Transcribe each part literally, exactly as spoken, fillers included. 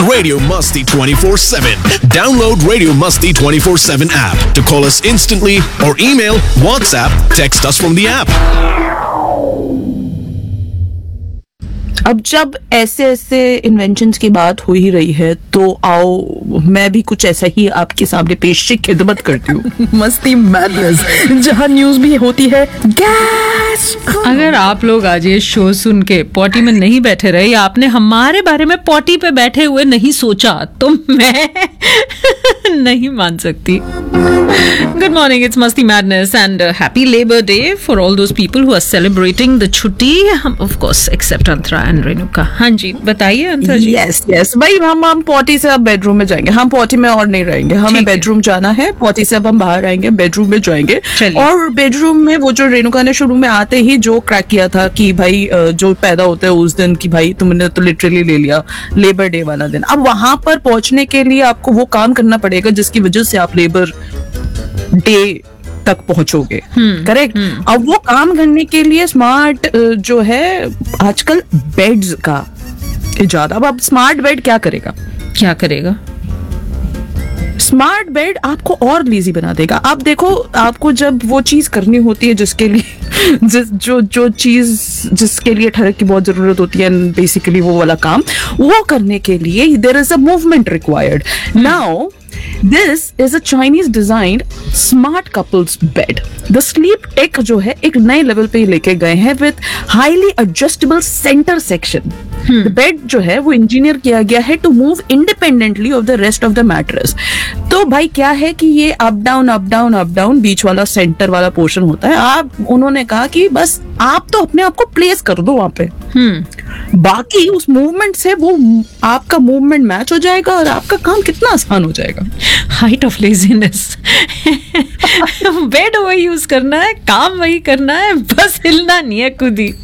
Radio Musti twenty-four seven. Download Radio Musti twenty-four seven app to call us instantly or email, WhatsApp, text us from the app. अब जब ऐसे ऐसे inventions की बात हो ही रही है तो आओ मैं भी कुछ ऐसा ही आपके सामने पेश की खिदमत करती हूँ। मस्ती मैडनेस, जहाँ न्यूज भी होती है गैस। अगर आप लोग आज ये शो सुन के पॉटी में नहीं बैठे रहे या आपने हमारे बारे में पॉटी पे बैठे हुए नहीं सोचा तो मैं नहीं मान सकती। Good morning, it's Masti Madness and uh, happy Labor Day for all those people who are celebrating the छुट्टी, of course, except Antara and Renuka. हाँ जी, बताइए अंतरा जी। Yes, yes, भाई हम हम पॉटी से अब बेडरूम में जाएंगे, हम पॉटी में और नहीं रहेंगे, हमें बेडरूम जाना है। पॉटी से अब हम बाहर आएंगे, बेडरूम में जाएंगे। और बेडरूम में वो जो रेणुका ने शुरू में आते ही जो क्रैक किया था कि भाई जो पैदा होता है उस दिन की भाई तुमने तो लिटरली ले लिया लेबर डे वाला दिन। अब वहां पर पहुंचने के लिए आपको वो काम करना पड़ेगा जिसकी वजह से आप लेबर डे तक पहुंचोगे, करेक्ट। अब वो काम करने के लिए स्मार्ट जो है आजकल बेड्स का इजाद। अब अब स्मार्ट बेड क्या करेगा क्या करेगा स्मार्ट बेड आपको और लेजी बना देगा। आप देखो, आपको जब वो चीज करनी होती है जिसके लिए जिस जो जो चीज जिसके लिए ठहर की बहुत जरूरत होती है, बेसिकली वो वाला काम वो करने के लिए there is a movement required. Now This is a Chinese designed smart couples bed. The sleep tech जो है एक नए लेवल पे लेके गए हैं with highly adjustable center section. Hmm. The bed जो है वो इंजीनियर किया गया है to move independently of the rest of the mattress. तो भाई क्या है कि ये up down up down up down बीच वाला सेंटर वाला पोर्शन होता है। आप उन्होंने कहा कि बस आप तो अपने आप को प्लेस कर दो वहां पे, hmm. बाकी उस मूवमेंट से वो आपका मूवमेंट मैच हो जाएगा और आपका काम कितना आसान हो जाएगा। Height of laziness. बेड वही यूज करना है, काम वही करना है, बस हिलना नहीं है खुद ही।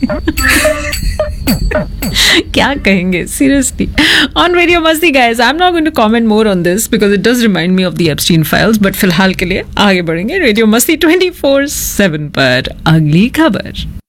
क्या कहेंगे सीरियसली ऑन रेडियो मस्ती guys. I am not going to comment more on this because it does remind me of the Epstein files, but फिलहाल के लिए आगे बढ़ेंगे रेडियो मस्ती ट्वेंटी फोर सेवन पर अगली खबर।